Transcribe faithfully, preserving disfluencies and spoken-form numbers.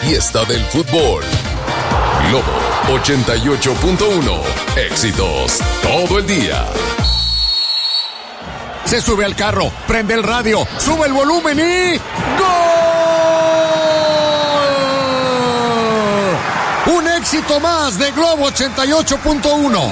fiesta del fútbol. Globo ochenta y ocho punto uno. Éxitos todo el día. Se sube al carro, prende el radio, sube el volumen y... ¡Gol! Un éxito más de Globo ochenta y ocho punto uno.